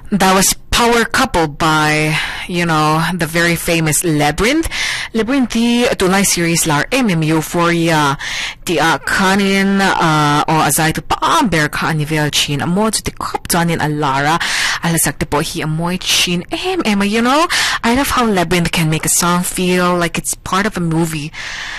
That was Power Couple by, the very famous Labyrinth. Labyrinth di tulay series lar Euphoria. Di kanin o azay to paamber ka anivel chin. Amo to di kaptanin alara. Alasak po hi amoy chin. Emma, I love how Labyrinth can make a song feel like it's part of a movie.